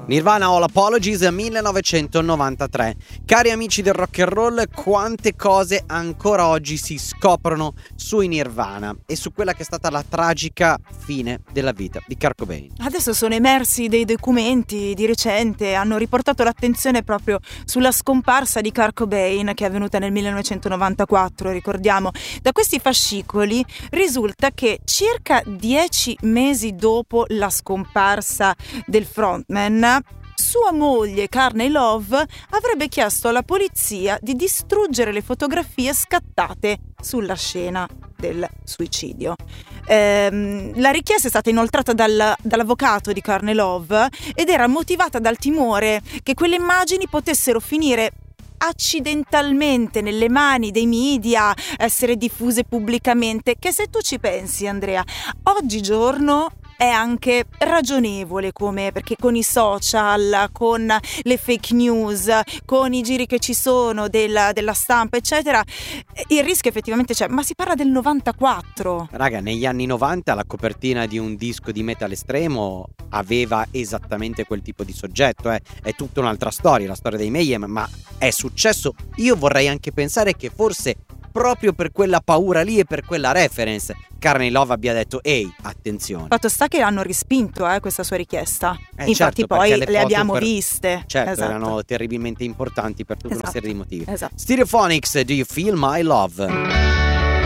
Nirvana All Apologies 1993. Cari amici del rock and roll, quante cose ancora oggi si scoprono sui Nirvana e su quella che è stata la tragica fine della vita di Kurt Cobain. Adesso sono emersi dei documenti di recente, hanno riportato l'attenzione proprio sulla scomparsa di Kurt Cobain, che è avvenuta nel 1994, ricordiamo. Da questi fascicoli risulta che circa 10 mesi dopo la scomparsa del frontman, sua moglie Courtney Love avrebbe chiesto alla polizia di distruggere le fotografie scattate sulla scena del suicidio. La richiesta è stata inoltrata dall'avvocato di Courtney Love ed era motivata dal timore che quelle immagini potessero finire accidentalmente nelle mani dei media, essere diffuse pubblicamente, che se tu ci pensi, Andrea, oggigiorno è anche ragionevole, come perché con i social, con le fake news, con i giri che ci sono della stampa eccetera, il rischio effettivamente c'è, ma si parla del 94. Raga, negli anni 90 la copertina di un disco di metal estremo aveva esattamente quel tipo di soggetto, è tutta un'altra storia, la storia dei Mayhem, ma è successo. Io vorrei anche pensare che forse proprio per quella paura lì e per quella reference Courtney Love abbia detto ehi, attenzione. Fatto sta che hanno respinto questa sua richiesta, infatti certo, poi le abbiamo viste. Certo, esatto. Erano terribilmente importanti per tutta una serie di motivi. Esatto. Stereophonics, Do You Feel My Love?